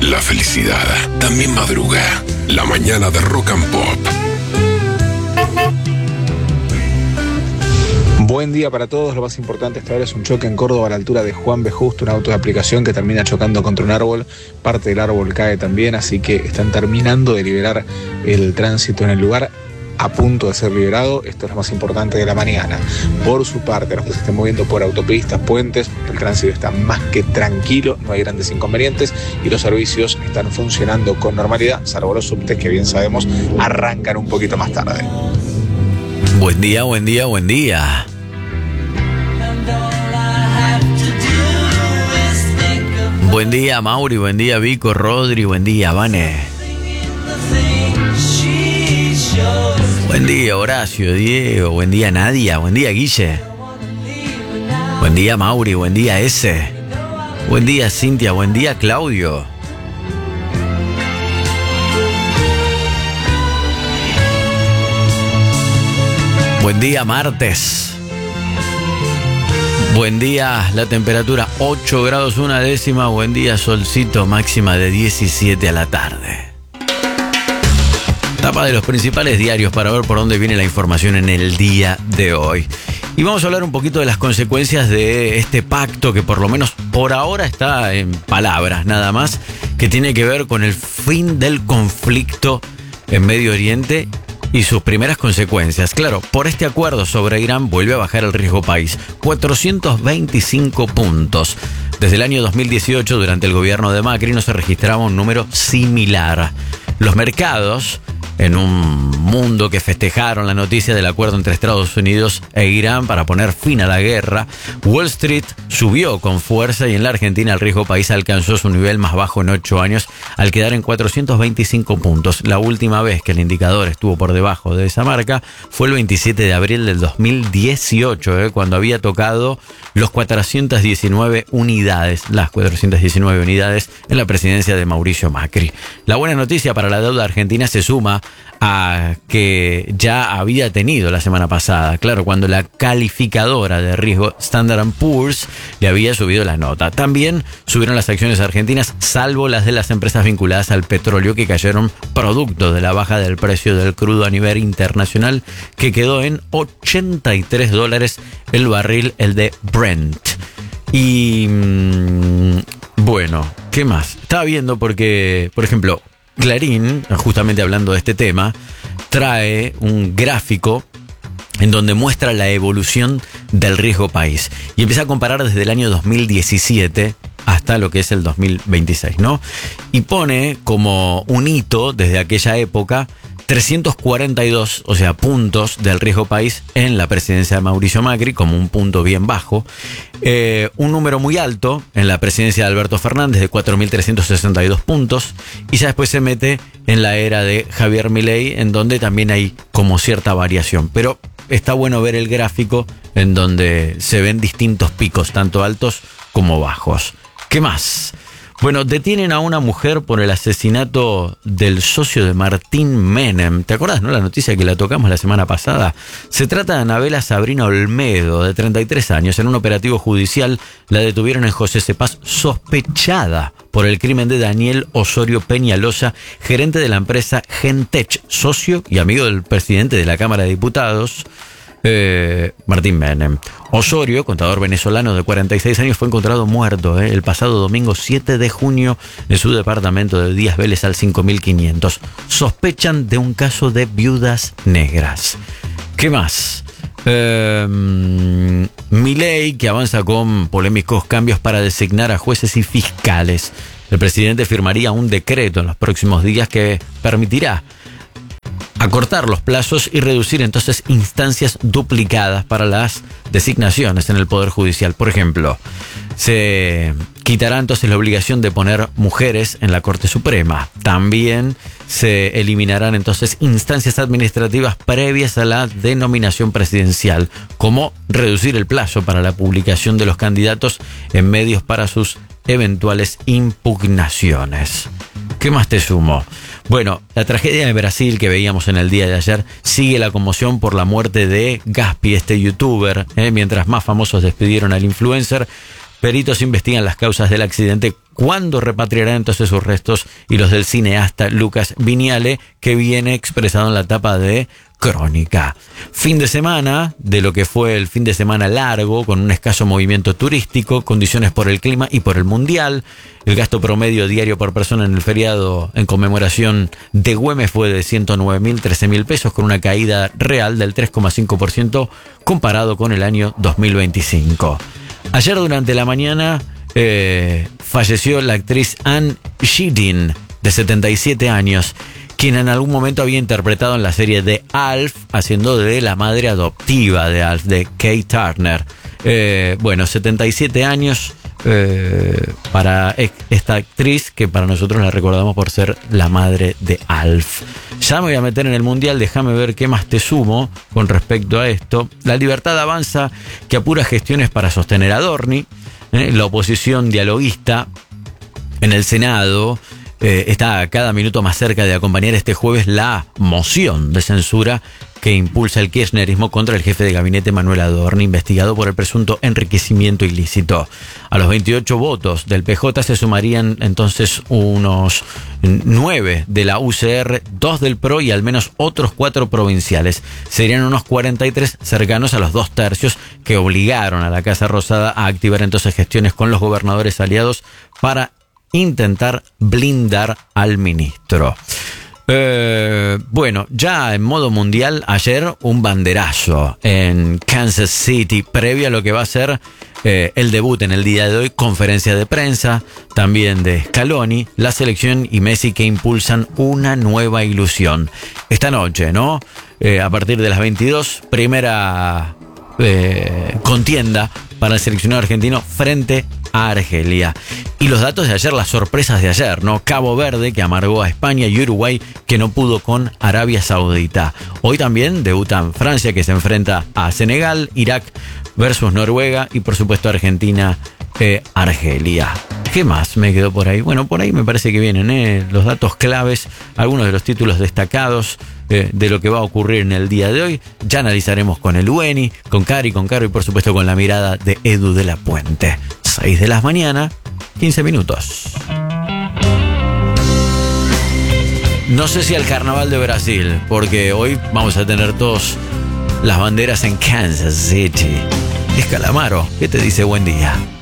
La felicidad también madruga. La mañana de Rock and Pop. Buen día para todos. Lo más importante esta hora es un choque en Córdoba a la altura de Juan B. Justo, un auto de aplicación que termina chocando contra un árbol. Parte del árbol cae también, así que están terminando de liberar el tránsito en el lugar, a punto de ser liberado. Esto es lo más importante de la mañana. Por su parte, los que se estén moviendo por autopistas, puentes, el tránsito está más que tranquilo, no hay grandes inconvenientes y los servicios están funcionando con normalidad, salvo los subtes que bien sabemos arrancan un poquito más tarde. Buen día, buen día, buen día. Buen día, Mauri, buen día, Vico, Rodri, buen día, Vane. Buen día, Horacio, Diego, buen día, Nadia, buen día, Guille. Buen día, Mauri, buen día, S. Buen día, Cintia, buen día, Claudio. Buen día, martes. Buen día, la temperatura 8 grados 1 décima. Buen día, solcito, máxima de 17 a la tarde. Tapa de los principales diarios para ver por dónde viene la información en el día de hoy. Y vamos a hablar un poquito de las consecuencias de este pacto que por lo menos por ahora está en palabras nada más, que tiene que ver con el fin del conflicto en Medio Oriente y sus primeras consecuencias. Claro, por este acuerdo sobre Irán vuelve a bajar el riesgo país 425 puntos. Desde el año 2018, durante el gobierno de Macri, no se registraba un número similar. Los mercados, en un mundo que festejaron la noticia del acuerdo entre Estados Unidos e Irán para poner fin a la guerra, Wall Street subió con fuerza y en la Argentina el riesgo país alcanzó su nivel más bajo en 8 años al quedar en 425 puntos. La última vez que el indicador estuvo por debajo de esa marca fue el 27 de abril del 2018, cuando había tocado los 419 unidades, las 419 unidades en la presidencia de Mauricio Macri. La buena noticia para la deuda argentina se suma a que ya había tenido la semana pasada, claro, cuando la calificadora de riesgo Standard & Poor's le había subido la nota. También subieron las acciones argentinas, salvo las de las empresas vinculadas al petróleo, que cayeron producto de la baja del precio del crudo a nivel internacional, que quedó en $83 el barril, el de Brent. Y bueno, ¿qué más? Estaba viendo porque, por ejemplo, Clarín, justamente hablando de este tema, trae un gráfico en donde muestra la evolución del riesgo país y empieza a comparar desde el año 2017 hasta lo que es el 2026, ¿no? Y pone como un hito desde aquella época 342, o sea, puntos del riesgo país en la presidencia de Mauricio Macri, como un punto bien bajo. Un número muy alto en la presidencia de Alberto Fernández, de 4.362 puntos. Y ya después se mete en la era de Javier Milei, en donde también hay como cierta variación. Pero está bueno ver el gráfico en donde se ven distintos picos, tanto altos como bajos. ¿Qué más? Bueno, detienen a una mujer por el asesinato del socio de Martín Menem. ¿Te acordás, no? La noticia que la tocamos la semana pasada. Se trata de Anabela Sabrina Olmedo, de 33 años. En un operativo judicial la detuvieron en José Cepaz, sospechada por el crimen de Daniel Osorio Peñalosa, gerente de la empresa Gentech, socio y amigo del presidente de la Cámara de Diputados, Martín Menem. Osorio, contador venezolano de 46 años, fue encontrado muerto el pasado domingo 7 de junio en su departamento de Díaz Vélez al 5500. Sospechan de un caso de viudas negras. ¿Qué más? Milei, que avanza con polémicos cambios para designar a jueces y fiscales. El presidente firmaría un decreto en los próximos días que permitirá acortar los plazos y reducir entonces instancias duplicadas para las designaciones en el Poder Judicial. Por ejemplo, se quitará entonces la obligación de poner mujeres en la Corte Suprema. También se eliminarán entonces instancias administrativas previas a la denominación presidencial, como reducir el plazo para la publicación de los candidatos en medios para sus eventuales impugnaciones. ¿Qué más te sumo? Bueno, la tragedia de Brasil que veíamos en el día de ayer, sigue la conmoción por la muerte de Gaspi, este youtuber, mientras más famosos despidieron al influencer. Peritos investigan las causas del accidente. ¿Cuándo repatriarán entonces sus restos y los del cineasta Lucas Viñale, que viene expresado en la tapa de Crónica? Fin de semana, de lo que fue el fin de semana largo, con un escaso movimiento turístico, condiciones por el clima y por el Mundial. El gasto promedio diario por persona en el feriado en conmemoración de Güemes fue de 109.000, 13.000 pesos, con una caída real del 3,5% comparado con el año 2025. Ayer durante la mañana falleció la actriz Anne Sheeran, de 77 años, quien en algún momento había interpretado en la serie de Alf, haciendo de la madre adoptiva de Alf, de Kate Turner. 77 años para esta actriz, que para nosotros la recordamos por ser la madre de Alf. Ya me voy a meter en el Mundial, déjame ver qué más te sumo con respecto a esto. La Libertad Avanza, que apura gestiones para sostener a Dorni. La oposición dialoguista en el Senado está a cada minuto más cerca de acompañar este jueves la moción de censura que impulsa el kirchnerismo contra el jefe de gabinete Manuel Adorni, investigado por el presunto enriquecimiento ilícito. A los 28 votos del PJ se sumarían entonces unos 9 de la UCR, 2 del PRO y al menos otros 4 provinciales. Serían unos 43 cercanos a los 2 tercios que obligaron a la Casa Rosada a activar entonces gestiones con los gobernadores aliados para intentar blindar al ministro. Ya en modo mundial, ayer un banderazo en Kansas City, previo a lo que va a ser el debut en el día de hoy, conferencia de prensa, también de Scaloni, la selección y Messi, que impulsan una nueva ilusión. Esta noche, ¿no? A partir de las 22, primera contienda para el seleccionado argentino frente a Argelia. Y los datos de ayer, las sorpresas de ayer, ¿no? Cabo Verde, que amargó a España, y Uruguay, que no pudo con Arabia Saudita. Hoy también debutan Francia, que se enfrenta a Senegal, Irak versus Noruega y por supuesto Argentina, Argelia. ¿Qué más me quedó por ahí? Bueno, por ahí me parece que vienen los datos claves, algunos de los títulos destacados de lo que va a ocurrir en el día de hoy. Ya analizaremos con el UENI, con Cari, con Caro y por supuesto con la mirada de Edu de la Puente. 6 de la mañana, 15 minutos. No sé si al carnaval de Brasil, porque hoy vamos a tener todas las banderas en Kansas City. Es Calamaro, ¿qué te dice buen día?